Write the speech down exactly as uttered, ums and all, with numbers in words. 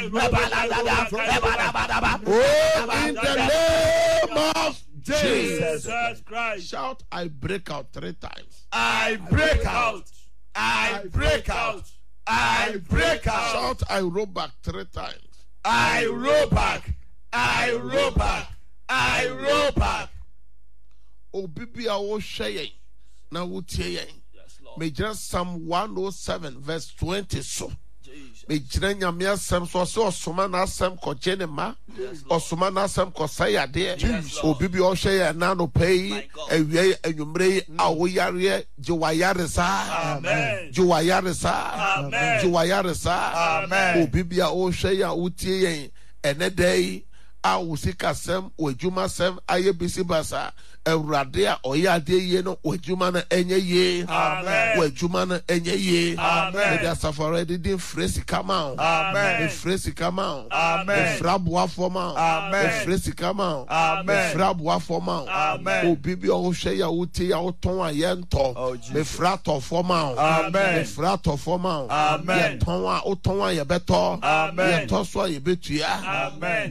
in the name of Jesus. Jesus Christ. Shout, I break out three times. I break out. I break out. I break out. Shout, I roll back three times. I roll back. I roll back. I roll back. O bibi a wo hwe na wo tie yen. Me just Psalm one oh seven verse twenty so. Me jira nyame asem so so osoma na asem ko jene ma. Osoma na asem ko sayade. O bibi o hwe yen na no pay ewie enwumre a wo yare je wa yare sa. Amen. Je wa yare sa. Amen. Je wa yare sa. Amen. O bibi a o hwe yen wo tie yen ene day a usika sem wejuma sem aye bisi basa ewrade a oyade ye no wejuma na enye ye. Amen. Wejuma na enye ye. Amen. The safari didn't fresi come out. Amen. The fresi come out. Amen. The frabwa form out. Amen. The fresi come out. Amen. The frabwa form out. Amen. O bibi o hwe ya uti ya uton ayento. Oh, Me Jesus. frato form out. Amen. Me frato form out. Amen. Ye ton a uton a ye beto. Amen. Ye toso ye betua. Amen.